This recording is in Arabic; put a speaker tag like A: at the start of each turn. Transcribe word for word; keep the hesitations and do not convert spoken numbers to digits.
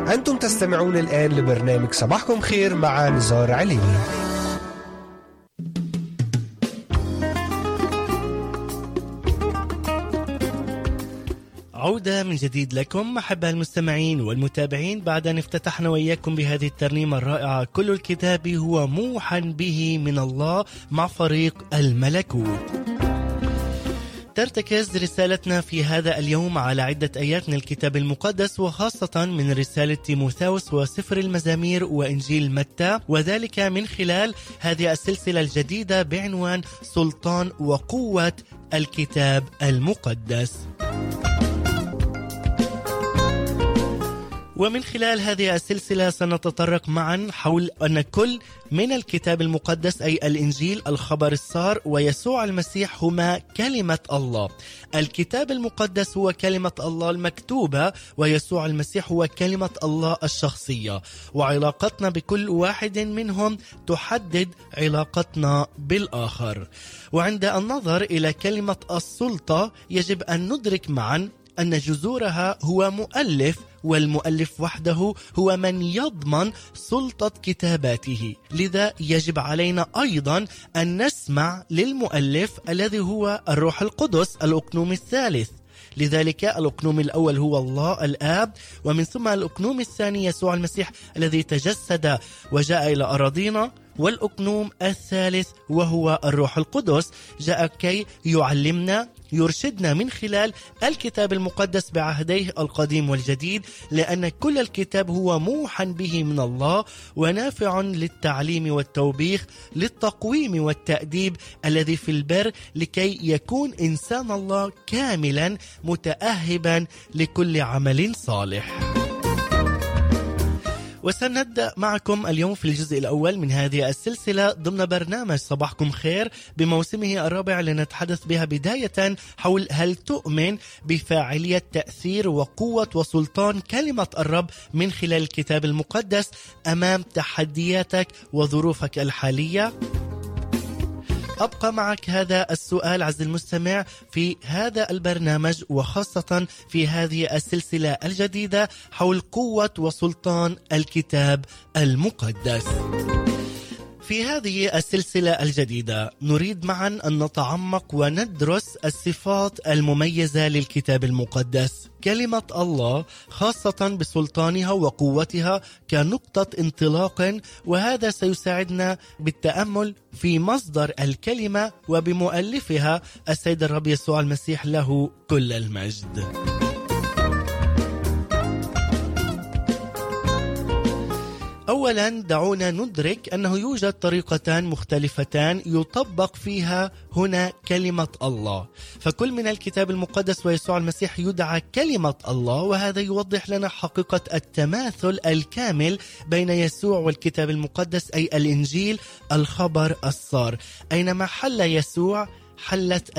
A: أنتم تستمعون الآن لبرنامج صباحكم خير مع نزار عليني.
B: عودة من جديد لكم أحباء المستمعين والمتابعين بعد أن افتتحنا وإياكم بهذه الترنيمة الرائعة كل الكتاب هو موحى به من الله مع فريق الملكوت. ترتكز رسالتنا في هذا اليوم على عدة آيات من الكتاب المقدس وخاصة من رسالة تيموثاوس وسفر المزامير وإنجيل متى، وذلك من خلال هذه السلسلة الجديدة بعنوان سلطان وقوة الكتاب المقدس. ومن خلال هذه السلسلة سنتطرق معا حول أن كل من الكتاب المقدس أي الإنجيل الخبر السار ويسوع المسيح هما كلمة الله. الكتاب المقدس هو كلمة الله المكتوبة ويسوع المسيح هو كلمة الله الشخصية، وعلاقتنا بكل واحد منهم تحدد علاقتنا بالآخر. وعند النظر إلى كلمة السلطة يجب أن ندرك معا أن جذورها هو مؤلف، والمؤلف وحده هو من يضمن سلطة كتاباته. لذا يجب علينا أيضا أن نسمع للمؤلف الذي هو الروح القدس الأقنوم الثالث. لذلك الأقنوم الأول هو الله الآب، ومن ثم الأقنوم الثاني يسوع المسيح الذي تجسد وجاء إلى أراضينا، والأقنوم الثالث وهو الروح القدس جاء كي يعلمنا يرشدنا من خلال الكتاب المقدس بعهديه القديم والجديد، لأن كل الكتاب هو موحى به من الله ونافع للتعليم والتوبيخ للتقويم والتأديب الذي في البر، لكي يكون إنسان الله كاملا متأهبا لكل عمل صالح. وسنبدأ معكم اليوم في الجزء الأول من هذه السلسلة ضمن برنامج صباحكم خير بموسمه الرابع، لنتحدث بها بداية حول هل تؤمن بفاعلية تأثير وقوة وسلطان كلمة الرب من خلال الكتاب المقدس أمام تحدياتك وظروفك الحالية؟ أبقى معك هذا السؤال عز المستمع في هذا البرنامج، وخاصة في هذه السلسلة الجديدة حول قوة وسلطان الكتاب المقدس. في هذه السلسلة الجديدة نريد معا أن نتعمق وندرس الصفات المميزة للكتاب المقدس، كلمة الله خاصة بسلطانها وقوتها كنقطة انطلاق، وهذا سيساعدنا بالتأمل في مصدر الكلمة وبمؤلفها السيد الرب يسوع المسيح له كل المجد. أولا دعونا ندرك أنه يوجد طريقتان مختلفتان يطبق فيها هنا كلمة الله، فكل من الكتاب المقدس ويسوع المسيح يدعى كلمة الله، وهذا يوضح لنا حقيقة التماثل الكامل بين يسوع والكتاب المقدس أي الإنجيل الخبر السار. أينما حل يسوع حلت